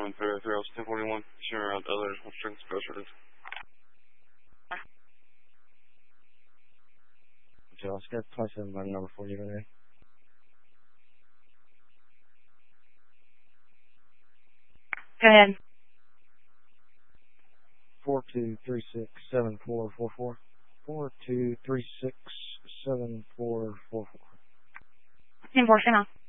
1041, shooting around others, restricting specialties. Josh, got 27 by number 40 today. Go ahead. 42367444. 42367444. 10-4,